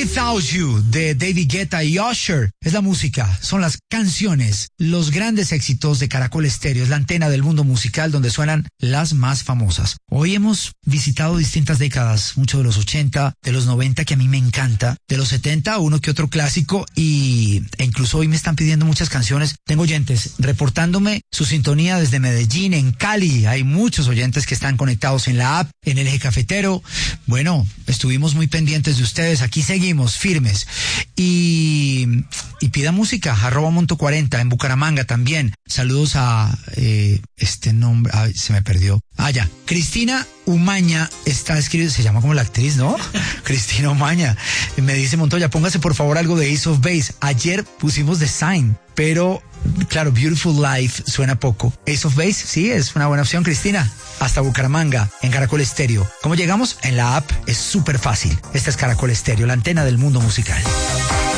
Without You de David Guetta y Usher. Es la música, son las canciones, los grandes éxitos de Caracol Estéreo. Es la antena del mundo musical donde suenan las más famosas. Hoy hemos visitado distintas décadas, mucho de los 80, de los 90 que a mí me encanta, de los 70 uno que otro clásico e incluso hoy me están pidiendo muchas canciones. Tengo oyentes reportándome su sintonía desde Medellín, en Cali. Hay muchos oyentes que están conectados en la app, en el eje cafetero. Bueno, estuvimos muy pendientes de ustedes. Aquí seguimos firmes. Y pida música, @Monto40 en Bucaramanga también. Saludos a este nombre, se me perdió. Ya. Cristina Umaña está escrito, se llama como la actriz, ¿no? Cristina Umaña. Me dice Montoya, póngase por favor algo de Ace of Base. Ayer pusimos The Sign, pero claro, Beautiful Life suena poco. Ace of Base, sí, es una buena opción, Cristina. Hasta Bucaramanga, en Caracol Estéreo. ¿Cómo llegamos? En la app es súper fácil. Esta es Caracol Estéreo, la antena del mundo musical.